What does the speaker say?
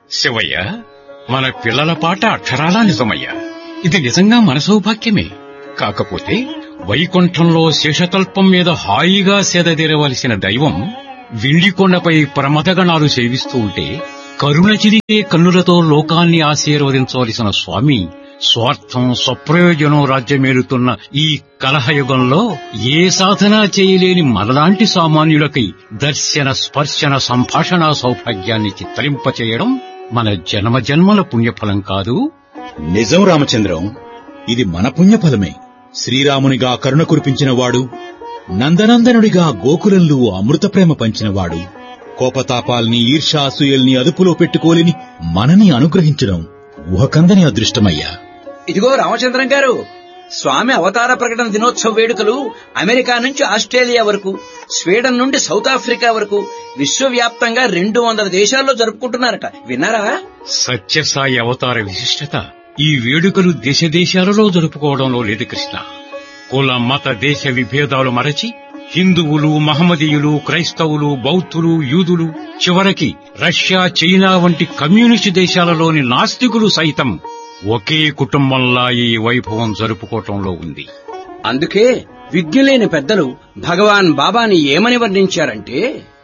శివయ్య, మన పిల్లల పాట అక్షరాలా నిజమయ్యా. ఇది నిజంగా మన సౌభాగ్యమే. కాకపోతే వైకుంఠంలో శేషతల్పం మీద హాయిగా సేదతీరవలసిన దైవం విండికొండపై ప్రమదగణాలు సేవిస్తూ ఉంటే కరుణ చిరిగే కన్నులతో లోకాన్ని ఆశీర్వదించవలసిన స్వామి స్వార్థం స్వప్రయోజనం రాజ్యమేలుతున్న ఈ కలహయుగంలో ఏ సాధన చేయలేని మనలాంటి సామాన్యులకై దర్శన స్పర్శన సంభాషణ సౌభాగ్యాన్ని చిత్తరింపచేయడం మన జన్మజన్మల పుణ్యఫలం కాదు? నిజం రామచంద్రం, ఇది మన పుణ్యఫలమే. శ్రీరామునిగా కరుణ కురిపించినవాడు, నందనందనుడిగా గోకులంలో అమృత ప్రేమ పంచినవాడు, కోపతాపాల్ని ఈర్ష్యాసూయల్ని అదుపులో పెట్టుకోలేని మనని అనుగ్రహించడం ఊహకందని అదృష్టమయ్యా. ఇదిగో రామచంద్రం గారు, స్వామి అవతార ప్రకటన దినోత్సవ వేడుకలు అమెరికా నుంచి ఆస్ట్రేలియా వరకు, స్వీడన్ నుండి సౌత్ ఆఫ్రికా వరకు విశ్వవ్యాప్తంగా 200 దేశాల్లో జరుపుకుంటున్నారట. విన్నారా? సత్యసాయి అవతార విశిష్టత ఈ వేడుకలు దేశదేశాలలో జరుపుకోవడంలో లేదు కృష్ణ. కుల మత దేశ విభేదాలు మరచి హిందువులు, మహమ్మదీయులు, క్రైస్తవులు, బౌద్ధులు, యూదులు, చివరికి రష్యా, చైనా వంటి కమ్యూనిస్టు దేశాలలోని నాస్తికులు సైతం ఒకే కుటుంబంలా ఈ వైభవం జరుపుకోవటంలో ఉంది. అందుకే విజ్ఞులైన పెద్దలు భగవాన్ బాబాని ఏమని వర్ణించారంటే,